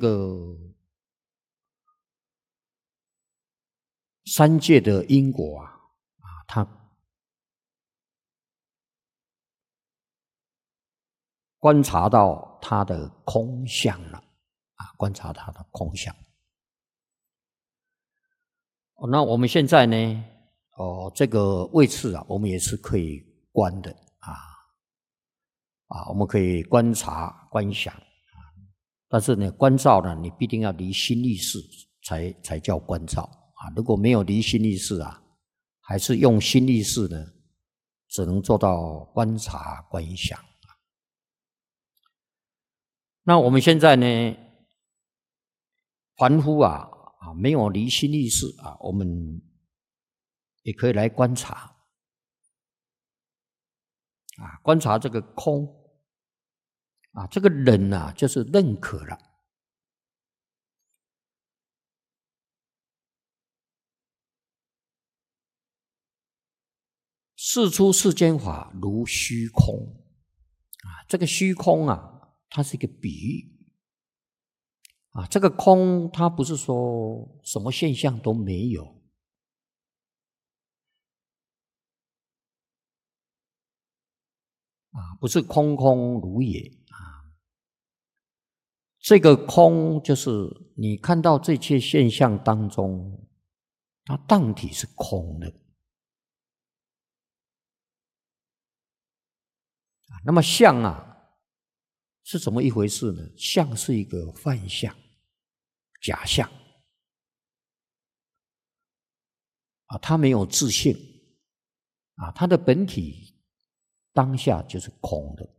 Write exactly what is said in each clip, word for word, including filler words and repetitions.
个三界的因果啊，啊，它观察到它的空相了，啊，观察它的空相。哦，那我们现在呢，哦，这个位次啊，我们也是可以观的啊，啊，我们可以观察、观想啊，但是呢，观照呢，你必定要离心力事才才叫观照啊。如果没有离心力事啊，还是用心力事呢，只能做到观察、观想。那我们现在呢，凡夫啊啊，没有离心力事啊，我们也可以来观察啊，观察这个空啊，这个人啊，就是认可了。世出世间法如虚空啊，这个虚空啊，它是一个比喻啊，这个空它不是说什么现象都没有啊，不是空空如也啊，这个空就是你看到这些现象当中，它当体是空的。那么相啊是怎么一回事呢？相是一个幻象、假象啊，它没有自性啊，它的本体当下就是空的。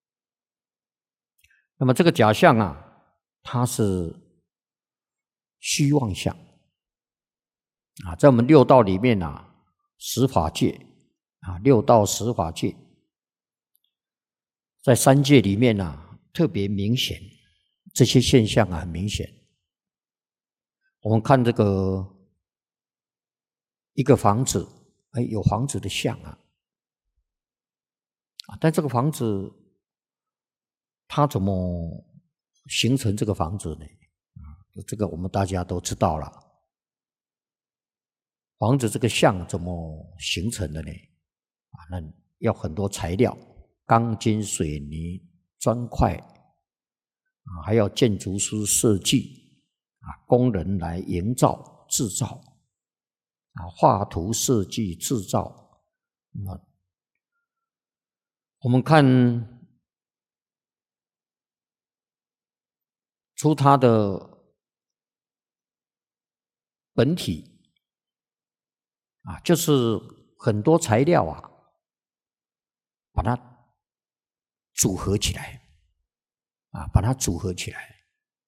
那么这个假象啊，它是虚妄相啊，在我们六道里面啊，十法界啊，六道十法界，在三界里面啊，特别明显，这些现象啊很明显。我们看这个一个房子，哎，有房子的像啊，啊，但这个房子它怎么形成这个房子呢？啊，这个我们大家都知道了。房子这个像怎么形成的呢？啊，那要很多材料，钢筋、水泥、砖块啊，还要建筑师设计啊，工人来营造、制造啊，画图设计、制造。那我们看出它的本体啊，就是很多材料啊，把它组合起来啊，把它组合起来，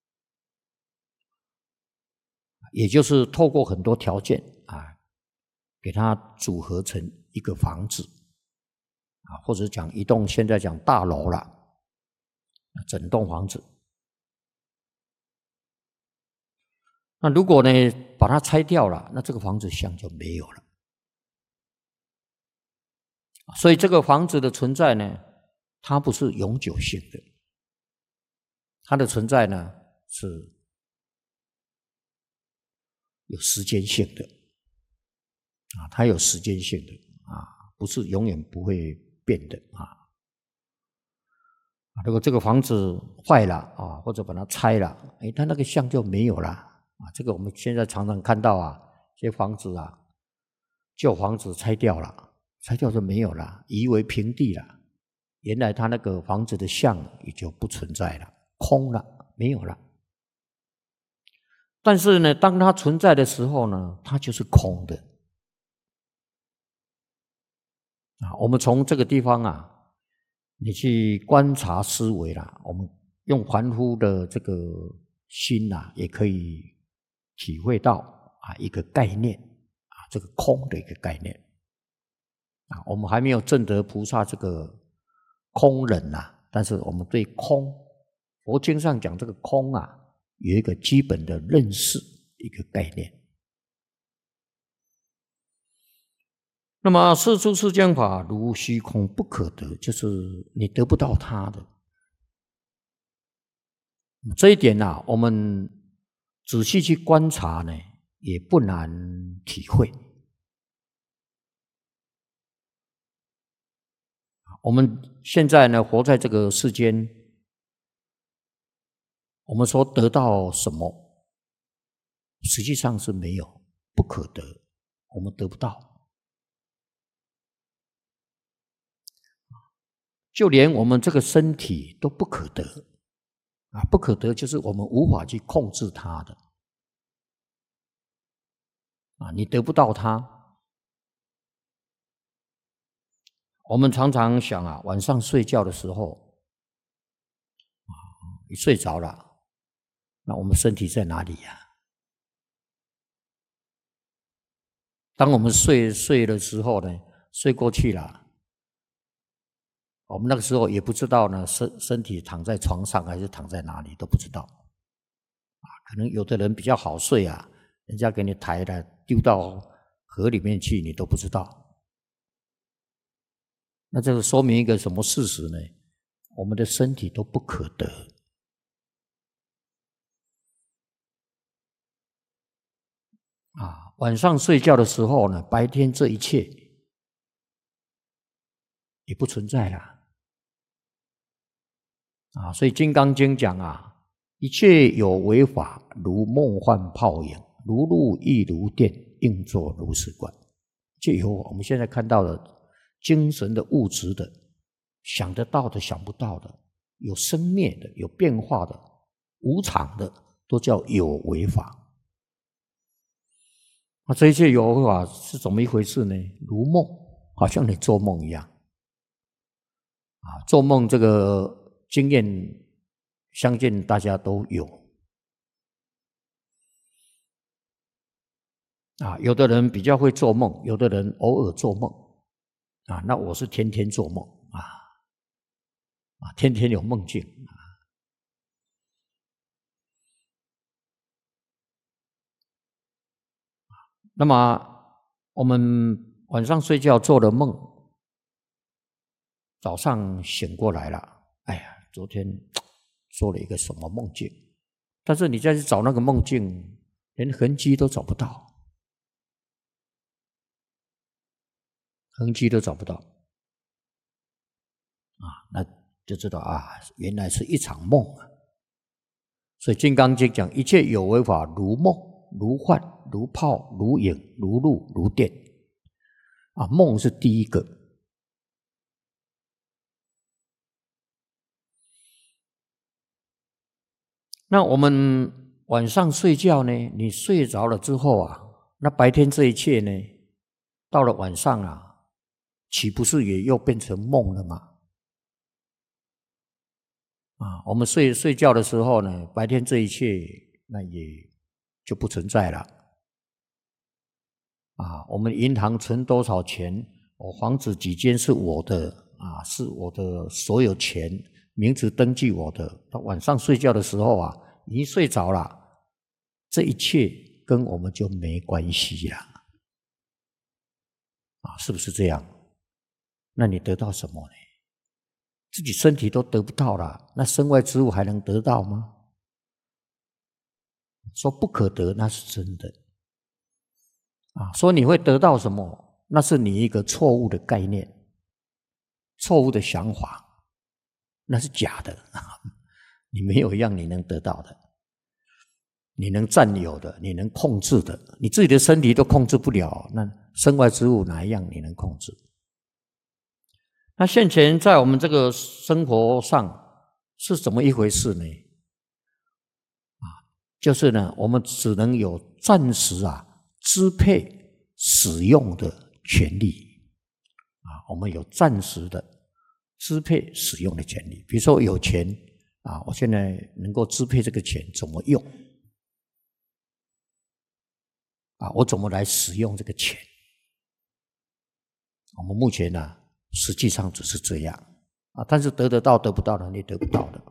也就是透过很多条件啊，给它组合成一个房子啊，或者讲一栋现在讲大楼了，整栋房子。那如果呢，把它拆掉了，那这个房子像就没有了。所以这个房子的存在呢，它不是永久性的，它的存在呢是有时间性的啊，它有时间性的啊，不是永远不会变的啊。如果这个房子坏了啊，或者把它拆了，哎，它那个像就没有了啊。这个我们现在常常看到啊，这些房子啊，旧房子拆掉了，拆掉就没有了，夷为平地了。原来它那个房子的像也就不存在了，空了，没有了。但是呢，当它存在的时候呢，它就是空的啊。我们从这个地方啊，你去观察思维啦，我们用凡夫的这个心啊，也可以体会到啊一个概念啊，这个空的一个概念啊。我们还没有证得菩萨这个空人呐，但是我们对空，佛经上讲这个空啊，有一个基本的认识，一个概念。那么世出世间法如虚空不可得，就是你得不到它的， 这一点啊，我们仔细去观察呢，也不难体会。我们现在呢，活在这个世间，我们说得到什么，实际上是没有，不可得，我们得不到。就连我们这个身体都不可得啊，不可得就是我们无法去控制它的啊，你得不到它。我们常常想啊，晚上睡觉的时候，啊，你睡着了，那我们身体在哪里呀？当我们睡睡的时候呢，睡过去了，我们那个时候也不知道呢，身身体躺在床上还是躺在哪里都不知道，啊，可能有的人比较好睡啊，人家给你抬了丢到河里面去，你都不知道。那这个说明一个什么事实呢？我们的身体都不可得啊！晚上睡觉的时候呢，白天这一切也不存在了啊！所以《金刚经》讲啊，一切有为法，如梦幻泡影，如露亦如电，应作如是观。就有我们现在看到的精神的、物质的，想得到的、想不到的，有生灭的、有变化的、无常的，都叫有为法。那这一切有为法是怎么一回事呢？如梦，好像你做梦一样啊！做梦这个经验，相信大家都有啊。有的人比较会做梦，有的人偶尔做梦啊。那我是天天做梦啊，啊，天天有梦境啊。那么我们晚上睡觉做了梦，早上醒过来了，哎呀，昨天做了一个什么梦境？但是你再去找那个梦境，连痕迹都找不到，痕迹都找不到啊，那就知道啊，原来是一场梦啊。所以《金刚经》讲，一切有为法，如梦、如幻、如泡、如影、如露、如电。啊，梦是第一个。那我们晚上睡觉呢？你睡着了之后啊，那白天这一切呢，到了晚上啊，岂不是也又变成梦了吗？啊，我们睡睡觉的时候呢，白天这一切那也就不存在了。啊，我们银行存多少钱，我房子几间是我的啊，是我的所有钱，名字登记我的。到晚上睡觉的时候啊，你一睡着了，这一切跟我们就没关系了。啊，是不是这样？那你得到什么呢？自己身体都得不到了，那身外之物还能得到吗？说不可得，那是真的。啊，说你会得到什么，那是你一个错误的概念，错误的想法，那是假的。你没有一样你能得到的，你能占有的，你能控制的，你自己的身体都控制不了，那身外之物哪一样你能控制？那现前在我们这个生活上是怎么一回事呢？啊，就是呢，我们只能有暂时啊支配使用的权利啊，我们有暂时的支配使用的权利。比如说有钱啊，我现在能够支配这个钱怎么用啊？我怎么来使用这个钱？我们目前呢、啊，实际上只是这样啊，但是得得到得不到的，你得不到的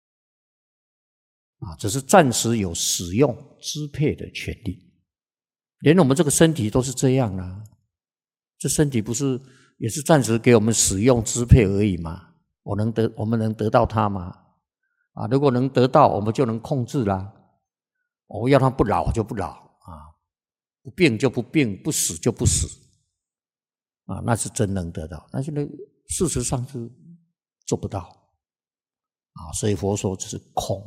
啊，只是暂时有使用支配的权利。连我们这个身体都是这样啊，这身体不是也是暂时给我们使用支配而已吗？我能得，我们能得到它吗？ 啊，如果能得到，我们就能控制啦。我要它不老就不老啊，不病就不病，不死就不死啊，那是真能得到。但是呢，事实上是做不到啊，所以佛说这是空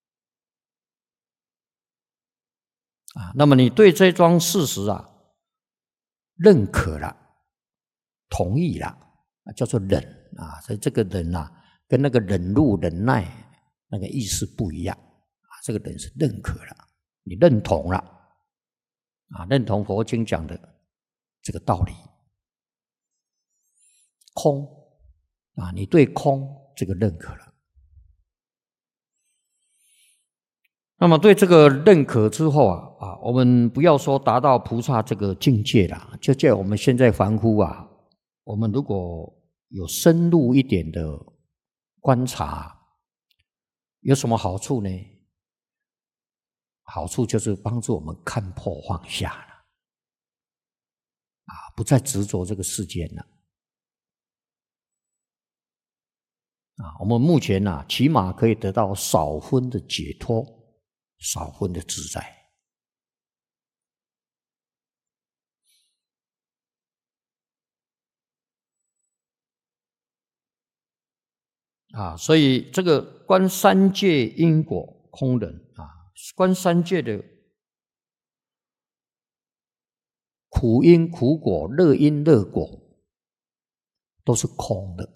啊。那么你对这桩事实啊认可了，同意了，叫做忍啊。所以这个忍啊，跟那个忍辱忍耐那个意思不一样啊。这个忍是认可了，你认同了啊，认同佛经讲的这个道理。空啊，你对空这个认可了。那么对这个认可之后啊，啊，我们不要说达到菩萨这个境界啦，就叫我们现在凡夫啊，我们如果有深入一点的观察，有什么好处呢？好处就是帮助我们看破放下了，啊，不再执着这个世间了。啊，我们目前啊，起码可以得到少分的解脱，少分的自在。啊，所以这个观三界因果空人啊，观三界的苦因苦果、乐因乐果，都是空的。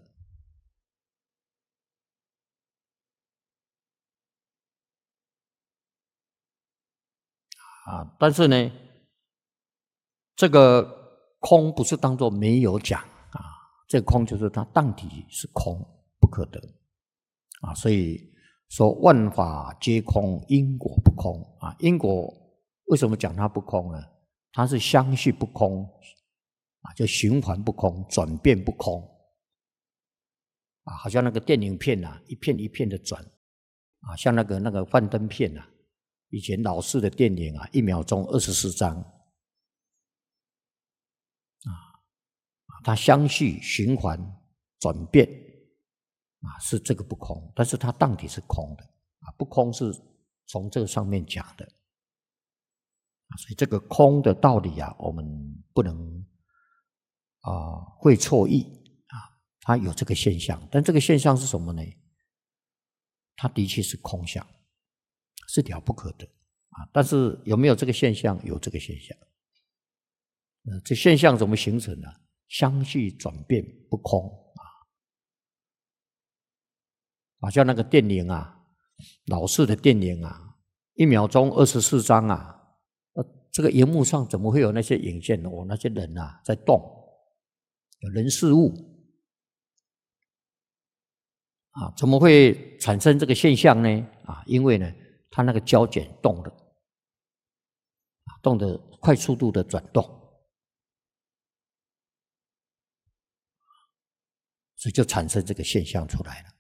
啊，但是呢，这个空不是当作没有讲啊，这个空就是它当体是空，不可得啊。所以说万法皆空，因果不空啊。因果为什么讲它不空呢？它是相续不空啊，就循环不空，转变不空啊，好像那个电影片啊，一片一片的转啊，像那个那个幻灯片啊。以前老式的电影啊，一秒钟二十四张啊，它相续循环转变啊，是这个不空，但是它当体是空的啊，不空是从这个上面讲的啊，所以这个空的道理啊，我们不能啊会错意啊，它有这个现象，但这个现象是什么呢？它的确是空相。是了不可得啊！但是有没有这个现象？有这个现象。呃，这现象怎么形成的？相续转变不空啊！好像那个电影啊，老式的电影啊，一秒钟二十四张啊，呃，这个荧幕上怎么会有那些影片？哦，那些人啊在动，有人事物啊，怎么会产生这个现象呢？啊，因为呢。它那个胶卷动的，动的快速度的转动，所以就产生这个现象出来了。